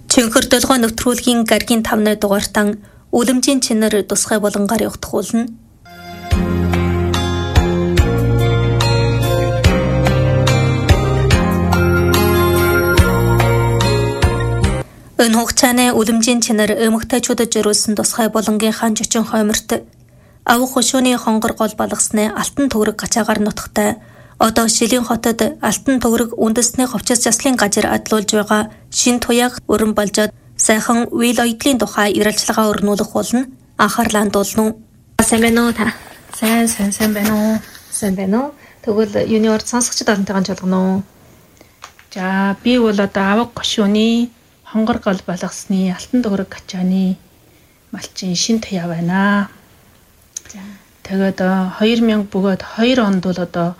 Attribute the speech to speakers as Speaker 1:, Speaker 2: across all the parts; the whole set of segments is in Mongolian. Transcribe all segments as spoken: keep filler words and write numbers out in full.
Speaker 1: Чөнхөр долгоо нэвтрүүлгийн гаргийн тавны дугаартан үлэмжийн чинэр тусгай болонгаар явагдахуулна. Энэ хугацааны үлэмжийн чинэр эмэгтэйчүүдэд зориулсан тусгай болонгийн хан жичин хойморт авах хошууны хонгор гол балгасны алтан төгрөг гачаагаар нутагтай одоо Шилийн хотод алтан төгрөг үндэсний ховчос заслын газар адлуулж байгаа шин туяаг өрн болжод сайхан үйл ойдлын тухай ярилцлага өрнүүлэх болно. Анхаарлаа хандуулна. Сайн байна уу та?
Speaker 2: Сайн сайн сайн байна уу?
Speaker 1: Сайн байна уу? Тэгвэл юуны орд сонсогчд олонтойгоо жолгоно уу?
Speaker 2: За би бол одоо авах хошууны хонгор гол балгасны алтан төгрөг гачааны малчин шин туяа байна.
Speaker 1: За
Speaker 2: тэгээд хоёр мянга бөгөөд хоёр онд бол одоо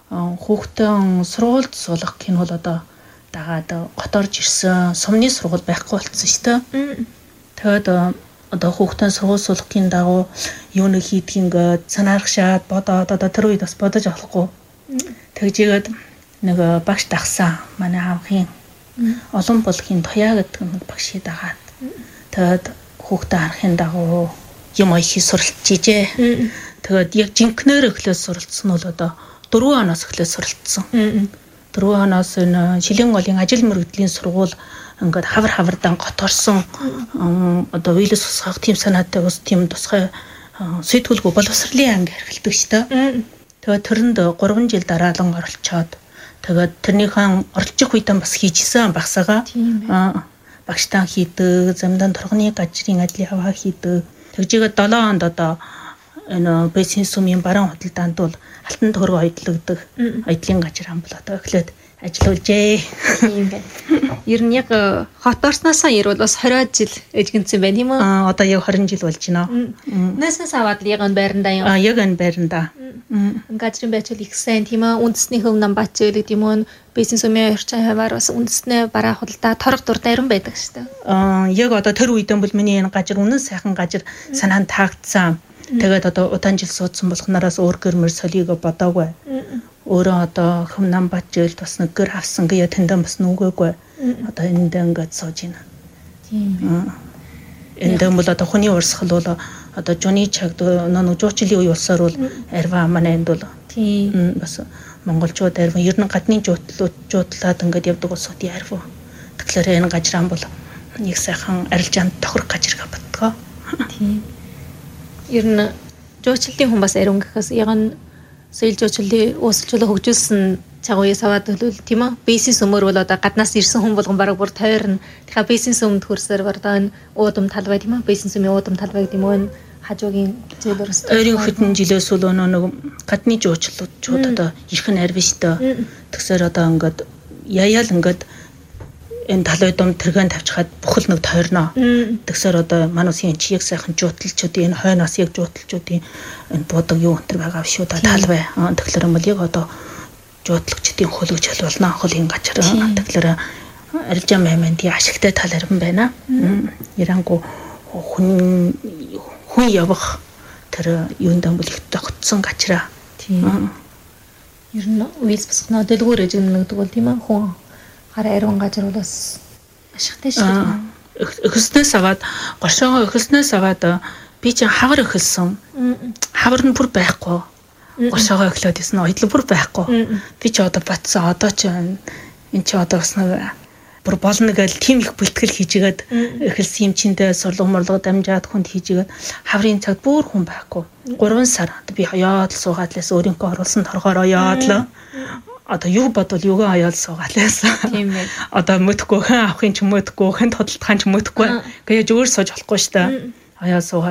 Speaker 2: хүүхдэн сургуульд суулгах гин бол одоо дагаад готорж ирсэн сумны сургууль байхгүй болсон шүү дээ. Тэгээд одоо хүүхдэн сургууль суулгах гин дагуу юу нэг хийдгингээд санаархшаад бодоод одоо тэр үед бас бодож авахгүй. Тэгжээгээд нэг багш дагсан манай хаанхын олон болгоны туяа гэдэг нэг багшийг дагаад тэгээд хүүхдээ харахын дагуу юм их суралцж ижээ. Тэгээд яг жинкнээр эхлээд суралцсан нь бол одоо дөрвөн оноос эхлээд суралцсан. дөрвөн оноос энэ Шилийн голын ажил мөрөгдлийн сургууль ингээд хавар хавардан готорсон одоо үйлс усгах тийм санаатай ус тийм тусгай сэтгүүлгүй боловсролын анги эрхэлдэг шүү дээ. Тэгээд тэрэнд гурван жил дараалан оролцоод тэгээд тэрнийхэн оролцох үедээ бас хийжсэн багсаага багштаа хийдэг, замдан турганы газрын ажлын хаваа хийдэг. Тэгжээгээ долоон онд одоо энэ бэсийн сумын баруун худалдаанд бол алтан төгрөг ойдлогддог ойдлын газар ам бол одоо эхлээд ажиллаулжээ.
Speaker 1: Тийм байна. Ер нь яг хот орсноосоо ирвэл бас двадцать жил эжгэнсэн байна тийм үү?
Speaker 2: Аа одоо яг двадцать жил болж байна.
Speaker 1: Нэснээс аваад яг энэ байрандаа юм.
Speaker 2: Аа яг энэ байрандаа.
Speaker 1: Газрын байцуул их сайн тийм үү? Үндэсний хөв нам бач гэдэг юм уу? Бэсийн сумын орчин хаваар бас үндэснээ бараа худалдаа торог дур дайран байдаг шүү дээ.
Speaker 2: Аа яг одоо тэр үедээ бол миний энэ газар үнэн сайхан газар санаанд таагдсан. Тэгээд одоо удаан жил суудсан болохнараас өөр гэрмэр солиго бодоогүй. Өөрөө одоо хөв нам бач жил бас нэг гэр авсан гээ тэндэн бас нүгээгүй. Одоо энд ингээд сууж байна.
Speaker 1: Тийм.
Speaker 2: Энд бол одоо хүний урсгал бол одоо жуны чагд нөө жуучлын үе улсаар бол арва манай энд бол
Speaker 1: тийм
Speaker 2: бас монголчууд арва ер нь гадны жуутлууд жуутлаад ингээд явдаг улсуудын арва. Тэгэхээр энэ газран бол нэг сайхан арилжаанд тохирох газар бодгоо.
Speaker 1: Тийм. Ер нь жуучлалын хүн бас ариун гэхээс яг нь соёл жуучлалын uusilжуулах хөгжүүлсэн чагууяас аваад төлөвл тийм үү? Бэсийн сүмөр бол одоо гаднаас ирсэн хүн болгон бараг бүр тойрно. Тэгэхээр бэсийн сүмд хөрсөөр одоо энэ уудам талбай тийм үү? Бэсийн сүмийн уудам талбай гэдэг юм уу? Хажуугийн зээлөрс.
Speaker 2: Ойрын хэдэн жилээс бол нэг гадны жуучлалууд одоо ирэх нь арвь шүү дээ. Тэгсээр одоо ингээд яяал ингээд энэ талбай дом тэргэн тавьчихад бүхэл нэг тойрно. Тэгсээр одоо манайсын чи яг сайхан жуутлчуудын энэ хойноос яг жуутлчуудын энэ буудаг юу өнтер байгаа шүү дээ талбай. Тэгэхээр юм бол яг одоо жуудлагчдын хөлөж холболно хөлгийн газар. Тэгэхээр арилжаа майманди ашигтай тал харин байна. Ярангу хүн хүн явах тэр юунд бол их тогтсон газар.
Speaker 1: Тийм. Ер нь үйлс босгоно дэлгүүр эжигнэгдэг бол тийм ээ хүн хараа ариун газар бол бас ашигтай шүү дээ.
Speaker 2: Эхлснээс аваад гошоогоо эхлснээс аваад би чинь хавар эхэлсэн. Хавар нь бүр байхгүй. Гошоогоо эхлээд исэн ойдлог бүр байхгүй. Би ч одоо батсан одоо ч энэ ч одоо бас нэг бүр болно гэж тийм их бэлтгэл хийжгээд эхэлсэн юм чиндээ сурлага морлого дамжаад хүнд хийжгээд хаврын цагт бүр хүн байхгүй. гурван сар би хаяад л суугаад лээс өөрийнхөө оруулсан торгоор оёод л одоо юу бодвол юугаа аяал суугаалаас.
Speaker 1: Тийм ээ.
Speaker 2: Одоо мөдөхгүй хэн авахын ч мөдөхгүй хэн тодтолтохын ч мөдөхгүй. Гэхдээ өөр сууж болохгүй шүү дээ. Аяал суугаад